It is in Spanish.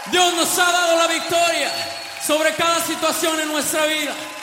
Dios nos ha dado la victoria sobre cada situación en nuestra vida.